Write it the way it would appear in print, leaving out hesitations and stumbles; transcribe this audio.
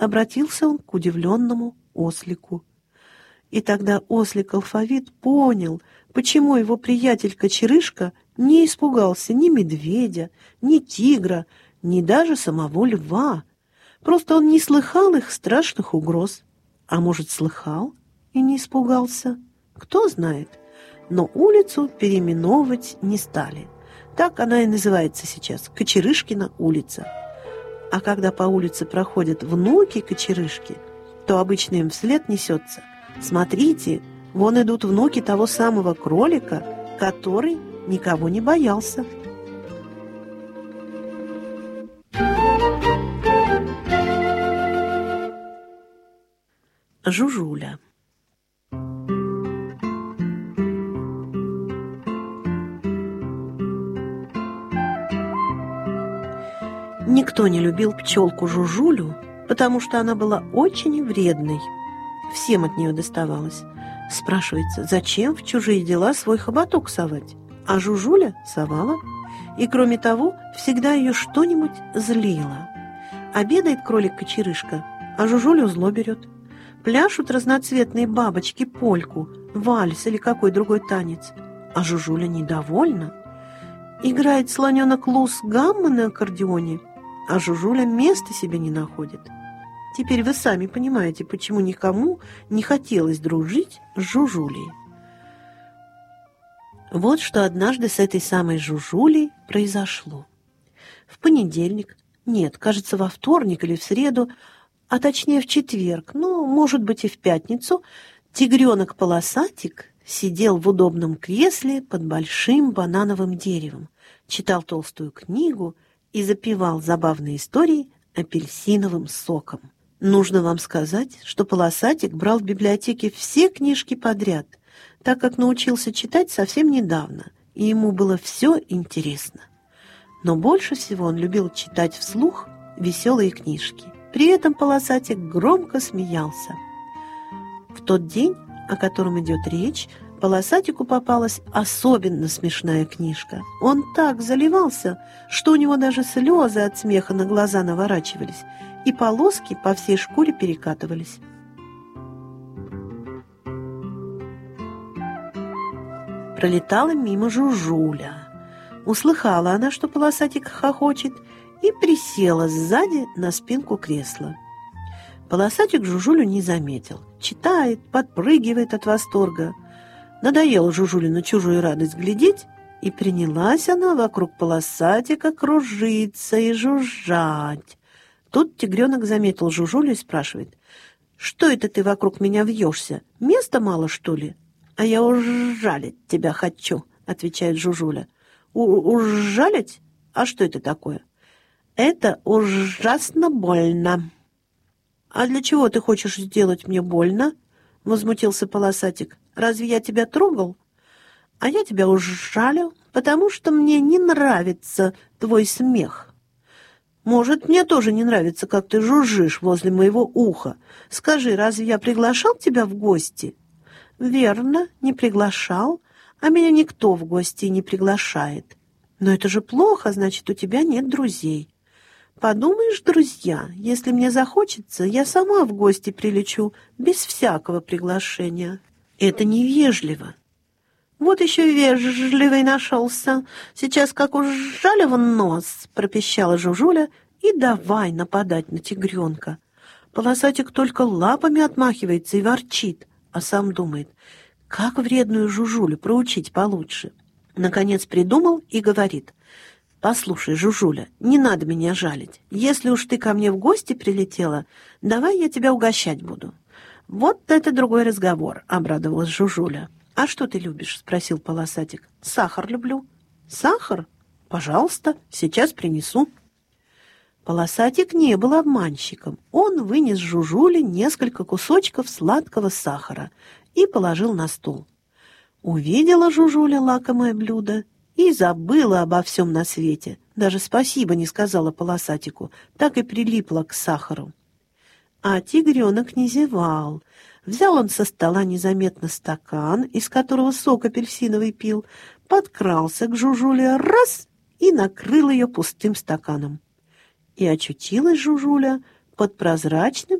обратился он к удивленному ослику. И тогда ослик-алфавит понял, почему его приятель Кочерышка не испугался ни медведя, ни тигра, ни даже самого льва. Просто он не слыхал их страшных угроз. А может, слыхал и не испугался? Кто знает. Но улицу переименовывать не стали. Так она и называется сейчас – Кочерышкина улица. А когда по улице проходят внуки Кочерышки, то обычно им вслед несется: «Смотрите, вон идут внуки того самого кролика, который никого не боялся». Жужуля. Никто не любил пчелку Жужулю, потому что она была очень вредной. Всем от нее доставалось. Спрашивается, зачем в чужие дела свой хоботок совать? А Жужуля совала. И кроме того, всегда ее что-нибудь злило. Обедает кролик-кочерышка, а Жужулю зло берет. Пляшут разноцветные бабочки польку, вальс или какой другой танец, а Жужуля недовольна. Играет слоненок Лус гамма на аккордеоне, а Жужуля места себе не находит. Теперь вы сами понимаете, почему никому не хотелось дружить с Жужулей. Вот что однажды с этой самой Жужулей произошло. В понедельник, нет, кажется, во вторник или в среду, а точнее в четверг, ну, может быть, и в пятницу, тигренок-полосатик сидел в удобном кресле под большим банановым деревом, читал толстую книгу и запевал забавные истории апельсиновым соком. Нужно вам сказать, что полосатик брал в библиотеке все книжки подряд, так как научился читать совсем недавно, и ему было все интересно. Но больше всего он любил читать вслух веселые книжки. При этом полосатик громко смеялся. В тот день, о котором идет речь, полосатику попалась особенно смешная книжка. Он так заливался, что у него даже слезы от смеха на глаза наворачивались, и полоски по всей шкуре перекатывались. Пролетала мимо Жужуля. Услыхала она, что полосатик хохочет, и присела сзади на спинку кресла. Полосатик Жужулю не заметил. Читает, подпрыгивает от восторга. Надоело Жужуле на чужую радость глядеть, и принялась она вокруг полосатика кружиться и жужжать. Тут тигренок заметил Жужулю и спрашивает: «Что это ты вокруг меня вьешься? Места мало, что ли?» «А я ужалить тебя хочу», — отвечает Жужуля. «Ужалить? А что это такое?» «Это ужасно больно». «А для чего ты хочешь сделать мне больно?» — возмутился полосатик. «Разве я тебя трогал?» «А я тебя ужалю, потому что мне не нравится твой смех». «Может, мне тоже не нравится, как ты жужжишь возле моего уха. Скажи, разве я приглашал тебя в гости?» «Верно, не приглашал, а меня никто в гости не приглашает». «Но это же плохо, значит, у тебя нет друзей». «Подумаешь, друзья, если мне захочется, я сама в гости прилечу, без всякого приглашения». «Это невежливо». «Вот еще вежливый нашелся. Сейчас как ужали в нос», — пропищала Жужуля, и давай нападать на тигренка. Полосатик только лапами отмахивается и ворчит, а сам думает, как вредную Жужулю проучить получше. Наконец придумал и говорит: «Послушай, Жужуля, не надо меня жалить. Если уж ты ко мне в гости прилетела, давай я тебя угощать буду». «Вот это другой разговор», — обрадовалась Жужуля. «А что ты любишь?» — спросил полосатик. «Сахар люблю». «Сахар? Пожалуйста, сейчас принесу». Полосатик не был обманщиком. Он вынес Жужуле несколько кусочков сладкого сахара и положил на стол. Увидела Жужуля лакомое блюдо и забыла обо всем на свете. Даже спасибо не сказала полосатику, так и прилипла к сахару. А тигренок не зевал. Взял он со стола незаметно стакан, из которого сок апельсиновый пил, подкрался к Жужуле раз и накрыл ее пустым стаканом. И очутилась Жужуля под прозрачным